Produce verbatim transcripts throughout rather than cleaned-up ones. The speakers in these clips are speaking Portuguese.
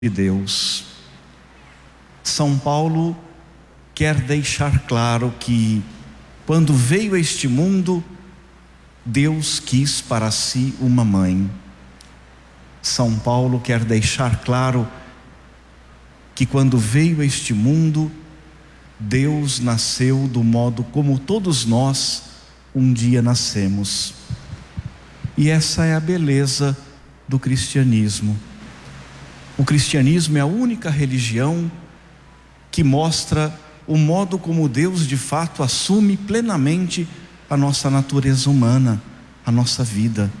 de Deus. São Paulo quer deixar claro que quando veio a este mundo, Deus quis para si uma mãe. São Paulo quer deixar claro que quando veio a este mundo, Deus nasceu do modo como todos nós um dia nascemos. E essa é a beleza do cristianismo. O cristianismo é a única religião que mostra o modo como Deus de fato assume plenamente a nossa natureza humana, a nossa vida.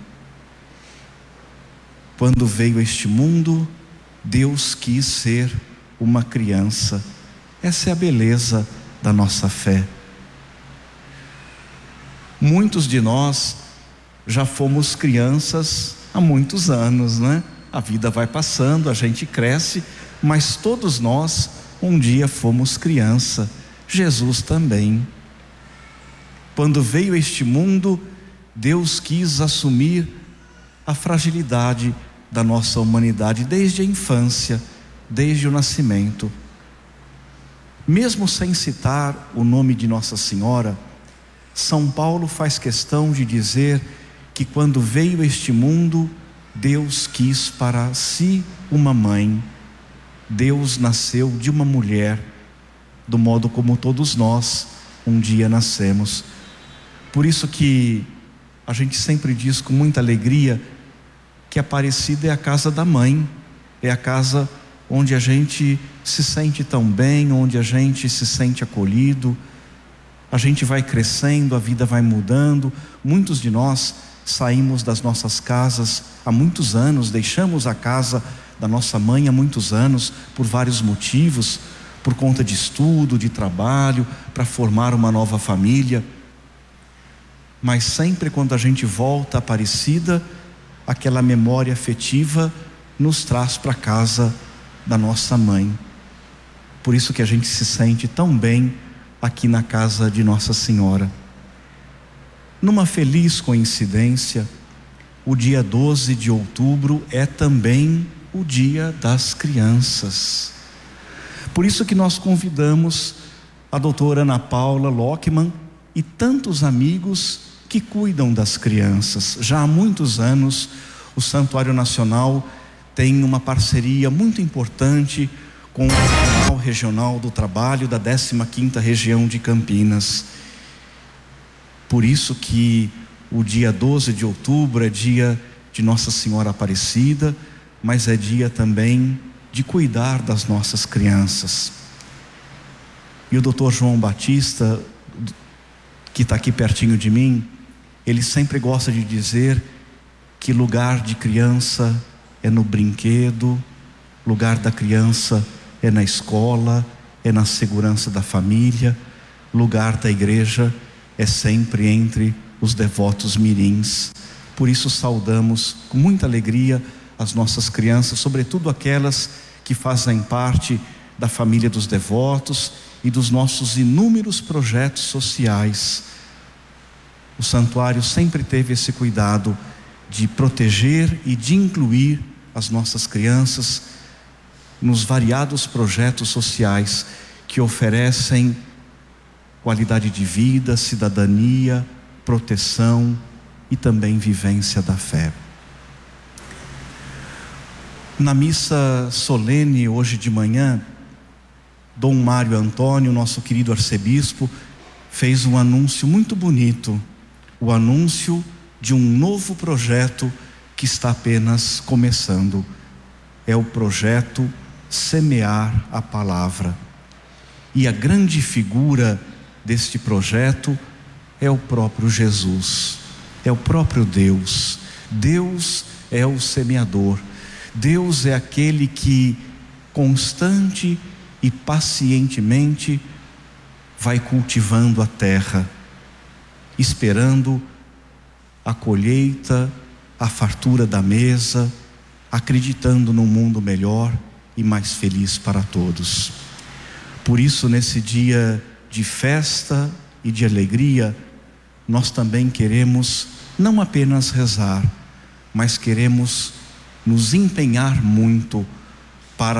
Quando veio a este mundo, Deus quis ser uma criança. Essa é a beleza da nossa fé. Muitos de nós já fomos crianças há muitos anos, né? A vida vai passando, a gente cresce, mas todos nós um dia fomos criança. Jesus também. Quando veio a este mundo, Deus quis assumir a fragilidade da nossa humanidade desde a infância, desde o nascimento. Mesmo sem citar o nome de Nossa Senhora, São Paulo faz questão de dizer que quando veio a este mundo, Deus quis para si uma mãe. Deus nasceu de uma mulher, do modo como todos nós um dia nascemos. Por isso que a gente sempre diz com muita alegria que Aparecida é a casa da mãe, é a casa onde a gente se sente tão bem, onde a gente se sente acolhido. A gente vai crescendo, a vida vai mudando. Muitos de nós saímos das nossas casas há muitos anos, deixamos a casa da nossa mãe há muitos anos, por vários motivos, por conta de estudo, de trabalho, para formar uma nova família. Mas sempre quando a gente volta a Aparecida, aquela memória afetiva nos traz para a casa da nossa mãe. Por isso que a gente se sente tão bem aqui na casa de Nossa Senhora. Numa feliz coincidência, o dia doze de outubro é também o dia das crianças. Por isso que nós convidamos a doutora Ana Paula Lockman e tantos amigos que cuidam das crianças. Já há muitos anos o Santuário Nacional tem uma parceria muito importante com o Tribunal Regional do Trabalho da décima quinta Região de Campinas. Por isso que o dia doze de outubro é dia de Nossa Senhora Aparecida, mas é dia também de cuidar das nossas crianças. E o doutor João Batista, que está aqui pertinho de mim, ele sempre gosta de dizer que lugar de criança é no brinquedo, lugar da criança é na escola, é na segurança da família, lugar da igreja é sempre entre os devotos mirins. Por isso saudamos com muita alegria as nossas crianças, sobretudo aquelas que fazem parte da família dos devotos e dos nossos inúmeros projetos sociais. O santuário sempre teve esse cuidado de proteger e de incluir as nossas crianças nos variados projetos sociais que oferecem qualidade de vida, cidadania, proteção e também vivência da fé. Na missa solene hoje de manhã, Dom Mário Antônio, nosso querido arcebispo, fez um anúncio muito bonito, o anúncio de um novo projeto que está apenas começando. É o projeto Semear a Palavra. E a grande figura deste projeto é o próprio Jesus, é o próprio Deus. Deus é o semeador. Deus é aquele que constante e pacientemente vai cultivando a terra, esperando a colheita, a fartura da mesa, acreditando num mundo melhor e mais feliz para todos. Por isso, nesse dia de festa e de alegria, nós também queremos não apenas rezar, mas queremos nos empenhar muito